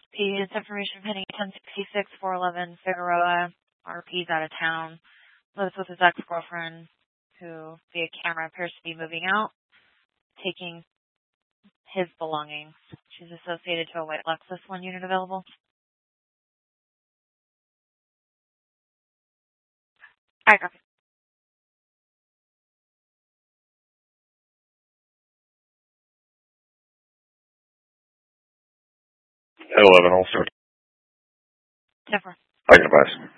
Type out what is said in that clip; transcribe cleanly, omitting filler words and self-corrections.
P. Information pending 1066 411 Figueroa. RP's out of town. Lives with his ex-girlfriend, who via camera appears to be moving out, taking his belongings. She's associated to a white Lexus. 1 unit available. I copy. At 11, I'll start. 10-4. I can advise.